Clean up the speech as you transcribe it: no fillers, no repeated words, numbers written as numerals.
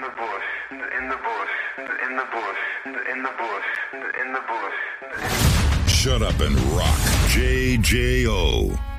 the bush, in the bush, in the bush, in the bush, in the bush. Shut up and rock. JJO.